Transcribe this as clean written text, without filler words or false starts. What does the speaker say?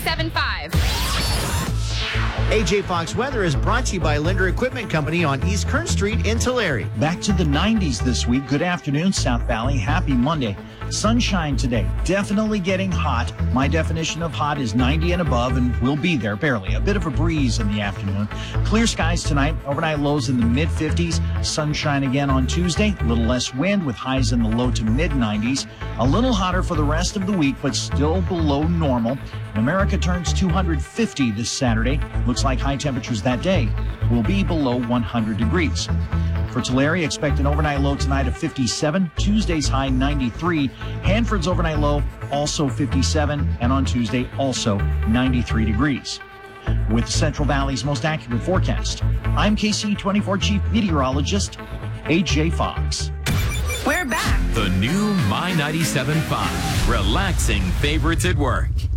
97.5. AJ Fox weather is brought to you by Linder Equipment Company on East Kern Street in Tulare. Back to the 90s this week. Good afternoon, South Valley. Happy Monday. Sunshine today. Definitely getting hot. My definition of hot is 90 and above, and we'll be there barely. A bit of a breeze in the afternoon. Clear skies tonight. Overnight lows in the mid-50s. Sunshine again on Tuesday. A little less wind with highs in the low to mid-90s. A little hotter for the rest of the week, but still below normal. America turns 250 this Saturday. Looks like high temperatures that day will be below 100 degrees. For Tulare, expect an overnight low tonight of 57. Tuesday's high 93. Hanford's overnight low also 57. And on Tuesday, also 93 degrees. With the Central Valley's most accurate forecast, I'm KC24 Chief Meteorologist AJ Fox. We're back. The new My 97.5. Relaxing favorites at work.